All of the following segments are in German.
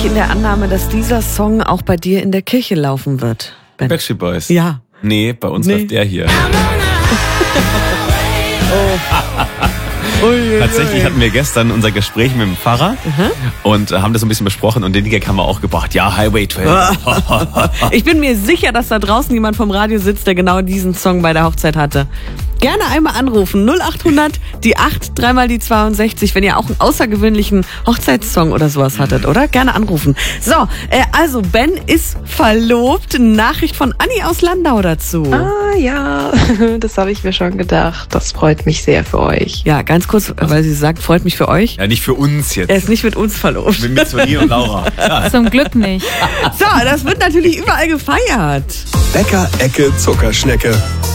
in der Annahme, dass dieser Song auch bei dir in der Kirche laufen wird, Ben. Backstreet Boys? Ja. Nee, bei uns läuft der hier. Tatsächlich hatten wir gestern unser Gespräch mit dem Pfarrer und haben das so ein bisschen besprochen und den Gag haben wir auch gebracht. Ja, Highway 12. Ich bin mir sicher, dass da draußen jemand vom Radio sitzt, der genau diesen Song bei der Hochzeit hatte. Gerne einmal anrufen. 0800 die 8, 3 mal die 62, wenn ihr auch einen außergewöhnlichen Hochzeitssong oder sowas hattet, oder? Gerne anrufen. So, also Ben ist verlobt. Nachricht von Anni aus Landau dazu. Ah ja, das habe ich mir schon gedacht. Das freut mich sehr für euch. Ja, ganz kurz, weil sie sagt, freut mich für euch. Ja, nicht für uns jetzt. Er ist nicht mit uns verlobt. Mit Sonie und Laura. Ja. Zum Glück nicht. So, das wird natürlich überall gefeiert. Bäcker-Ecke Zuckerschnecke.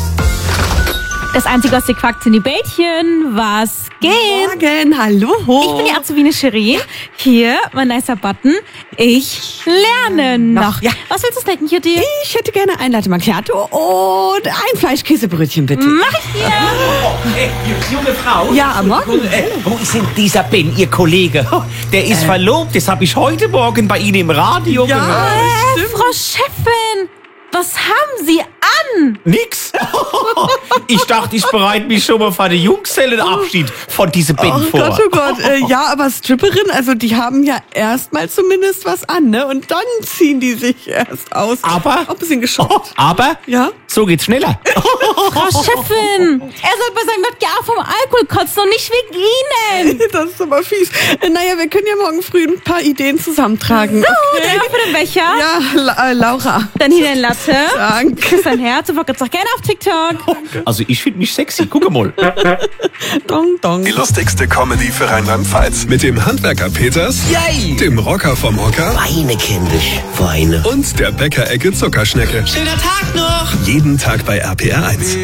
Das Einzige, was dir quackt, sind die Bällchen. Was geht? Morgen, hallo. Ich bin die Azubine Shirin. Hier, mein nicer Button. Ich lerne noch. Ja. Was willst du snacken, Cutie? Ich hätte gerne ein Latte Macchiato und ein Fleischkäsebrötchen, bitte. Mach ich dir. Hey, junge Frau. Ja, am Morgen. Wo ist denn dieser Ben, Ihr Kollege? Der ist verlobt, das habe ich heute Morgen bei Ihnen im Radio gehört. Frau Chefin, was haben Sie an? Nix. Ich dachte, ich bereite mich schon mal für den Junggesellenabschied von diesem Ben vor. Oh Gott. Ja, aber Stripperin, also die haben ja erstmal zumindest was an, ne? Und dann ziehen die sich erst aus. Aber? Auch ein bisschen geschockt. Aber Ja? so geht's schneller. Frau Chefin, er soll bei seinem Jahr vom Alkohol kotzen und nicht wegen Ihnen. Das ist aber fies. Naja, wir können ja morgen früh ein paar Ideen zusammentragen. Gut, einmal für den Becher. Ja, Laura. Dann hier den Latte. Danke. Küss dein Herz und folgt uns auch gerne auf TikTok. Also ich finde mich sexy, guck mal. Dong, dong. Die lustigste Comedy für Rheinland-Pfalz. Mit dem Handwerker Peters, Yay! dem Rocker vom Hocker Weine, kindisch, Weine. und der Bäcker-Ecke Zuckerschnecke. Schöner Tag noch! Jeden Tag bei RPR 1.